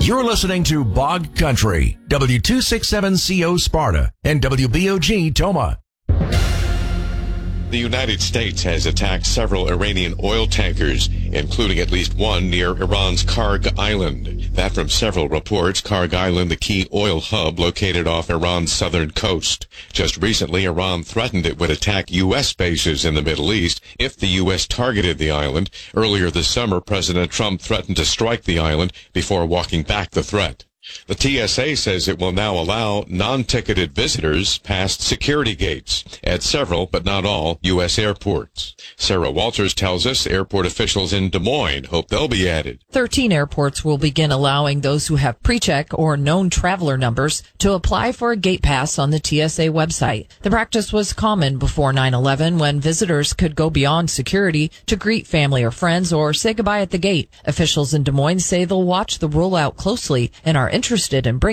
You're listening to Bog Country, W267CO Sparta, and WBOG Toma. The United States has attacked several Iranian oil tankers, including at least one near Iran's Karg Island. That from several reports, Karg Island, the key oil hub located off Iran's southern coast. Just recently, Iran threatened it would attack U.S. bases in the Middle East if the U.S. targeted the island. Earlier this summer, President Trump threatened to strike the island before walking back the threat. The TSA says it will now allow non-ticketed visitors past security gates at several, but not all, U.S. airports. Sarah Walters tells us airport officials in Des Moines hope they'll be added. 13 airports will begin allowing those who have pre-check or known traveler numbers to apply for a gate pass on the TSA website. The practice was common before 9/11 when visitors could go beyond security to greet family or friends or say goodbye at the gate. Officials in Des Moines say they'll watch the rollout closely and are interested in bringing